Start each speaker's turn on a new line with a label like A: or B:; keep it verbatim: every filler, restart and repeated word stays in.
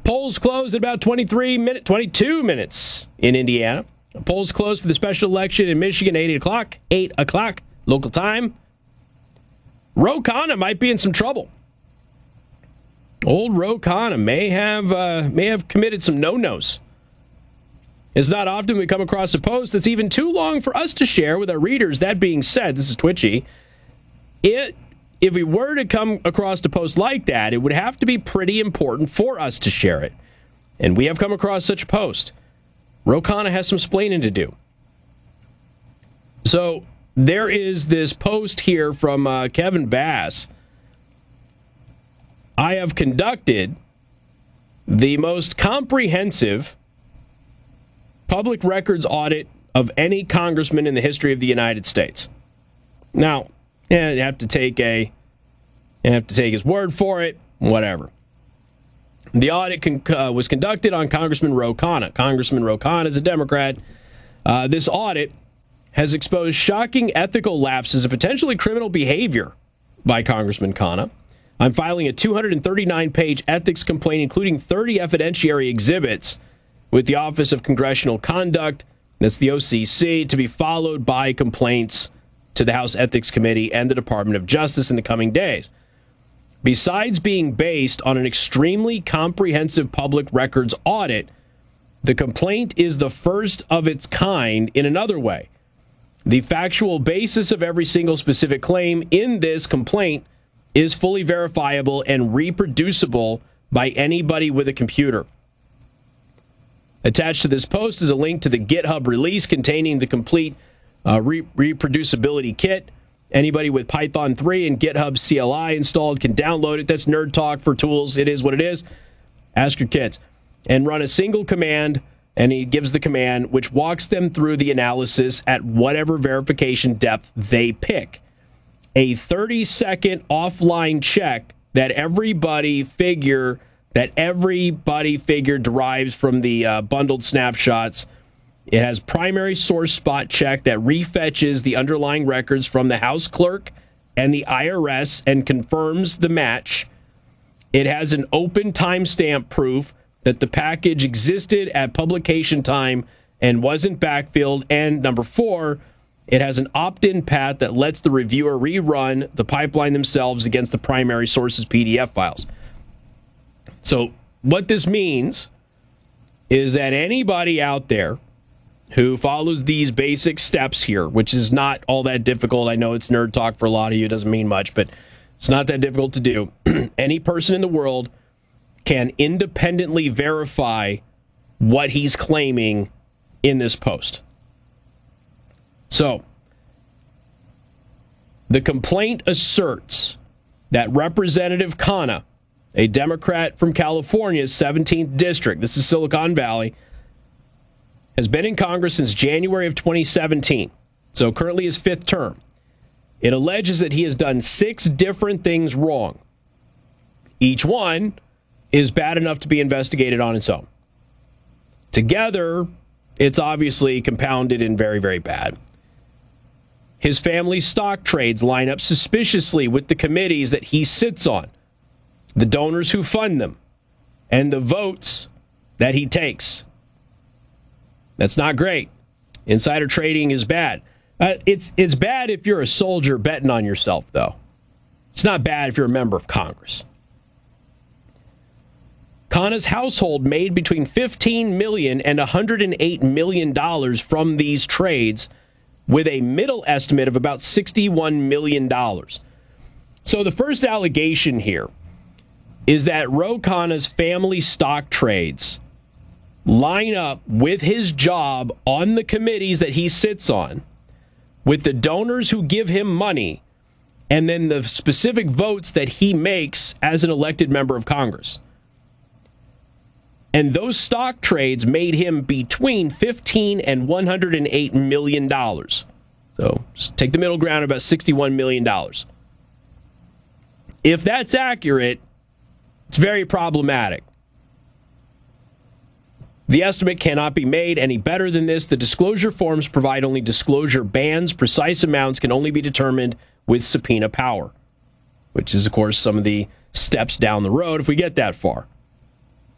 A: Polls closed at about twenty-three minutes, twenty-two minutes in Indiana. Polls closed for the special election in Michigan at eight o'clock. eight o'clock local time. Ro Khanna might be in some trouble. Old Ro Khanna may have uh, may have committed some no-nos. It's not often we come across a post that's even too long for us to share with our readers. That being said, this is Twitchy. It, if we were to come across a post like that, it would have to be pretty important for us to share it. And we have come across such a post. Ro Khanna has some splaining to do. So there is this post here from uh, Kevin Bass. I have conducted the most comprehensive public records audit of any congressman in the history of the United States. Now, yeah, you have to take a, you have to take his word for it, whatever. The audit con- uh, was conducted on Congressman Ro Khanna. Congressman Ro Khanna is a Democrat. Uh, this audit has exposed shocking ethical lapses and potentially criminal behavior by Congressman Khanna. I'm filing a two hundred thirty-nine page ethics complaint, including thirty evidentiary exhibits, with the Office of Congressional Conduct, that's the O C C, to be followed by complaints to the House Ethics Committee and the Department of Justice in the coming days. Besides being based on an extremely comprehensive public records audit, the complaint is the first of its kind in another way. The factual basis of every single specific claim in this complaint is fully verifiable and reproducible by anybody with a computer. Attached to this post is a link to the GitHub release containing the complete uh, re- reproducibility kit. Anybody with Python three and GitHub C L I installed can download it. That's nerd talk for tools. It is what it is. Ask your kids. And run a single command, and he gives the command, which walks them through the analysis at whatever verification depth they pick. A thirty-second offline check that everybody figure that everybody figure derives from the uh, bundled snapshots. It has primary source spot check that refetches the underlying records from the House clerk and the I R S and confirms the match. It has an open timestamp proof that the package existed at publication time and wasn't backfilled. And number four, it has an opt-in path that lets the reviewer rerun the pipeline themselves against the primary source's P D F files. So what this means is that anybody out there who follows these basic steps here, which is not all that difficult. I know it's nerd talk for a lot of you. It doesn't mean much, but it's not that difficult to do. Any person in the world can independently verify what he's claiming in this post. So, the complaint asserts that Representative Khanna, a Democrat from California's seventeenth district, this is Silicon Valley, has been in Congress since January of twenty seventeen, so currently his fifth term. It alleges that he has done six different things wrong. Each one is bad enough to be investigated on its own. Together, it's obviously compounded and very, very bad. His family's stock trades line up suspiciously with the committees that he sits on, the donors who fund them, and the votes that he takes. That's not great. Insider trading is bad. Uh, it's it's bad if you're a soldier betting on yourself, though. It's not bad if you're a member of Congress. Khanna's household made between fifteen million dollars and one hundred eight million dollars from these trades, with a middle estimate of about sixty-one million dollars. So the first allegation here is that Ro Khanna's family stock trades line up with his job on the committees that he sits on, with the donors who give him money, and then the specific votes that he makes as an elected member of Congress. And those stock trades made him between fifteen and one hundred eight million dollars. So take the middle ground, about sixty-one million dollars. If that's accurate, it's very problematic. The estimate cannot be made any better than this. The disclosure forms provide only disclosure bands. Precise amounts can only be determined with subpoena power, which is, of course, some of the steps down the road if we get that far.